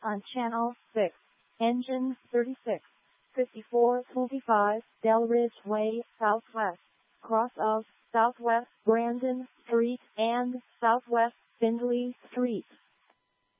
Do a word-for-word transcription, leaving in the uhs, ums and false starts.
on Channel six, Engine thirty-six, fifty-four twenty-five Delridge Way, Southwest, cross of Southwest Brandon Street and Southwest Findlay Street.